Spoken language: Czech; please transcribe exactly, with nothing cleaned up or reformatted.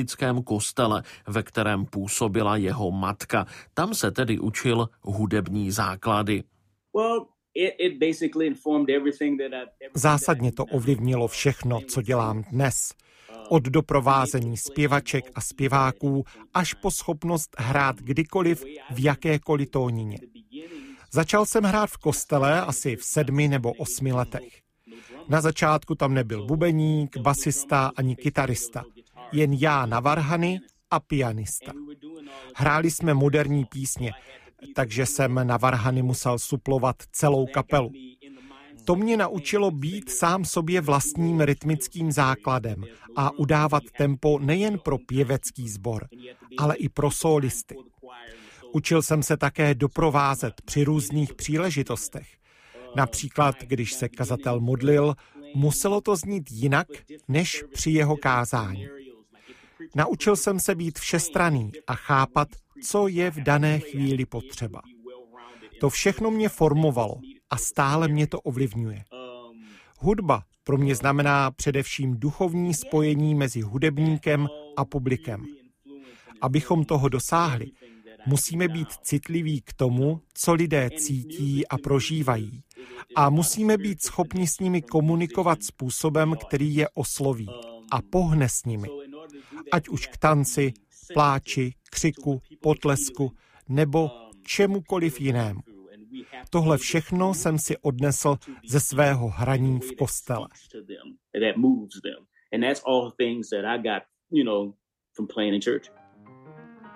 katolickém kostele, ve kterém působila jeho matka. Tam se tedy učil hudební základy. Zásadně to ovlivnilo všechno, co dělám dnes. Od doprovázení zpěvaček a zpěváků až po schopnost hrát kdykoliv v jakékoliv tónině. Začal jsem hrát v kostele asi v sedmi nebo osmi letech. Na začátku tam nebyl bubeník, basista ani kytarista. Jen já na varhany a pianista. Hráli jsme moderní písně, takže jsem na varhany musel suplovat celou kapelu. To mě naučilo být sám sobě vlastním rytmickým základem a udávat tempo nejen pro pěvecký sbor, ale i pro sólisty. Učil jsem se také doprovázet při různých příležitostech. Například, když se kazatel modlil, muselo to znít jinak, než při jeho kázání. Naučil jsem se být všestranný a chápat, co je v dané chvíli potřeba. To všechno mě formovalo a stále mě to ovlivňuje. Hudba pro mě znamená především duchovní spojení mezi hudebníkem a publikem. Abychom toho dosáhli, musíme být citliví k tomu, co lidé cítí a prožívají. A musíme být schopni s nimi komunikovat způsobem, který je osloví a pohne s nimi. Ať už k tanci, pláči, křiku, potlesku nebo čemukoliv jinému. Tohle všechno jsem si odnesl ze svého hraní v kostele.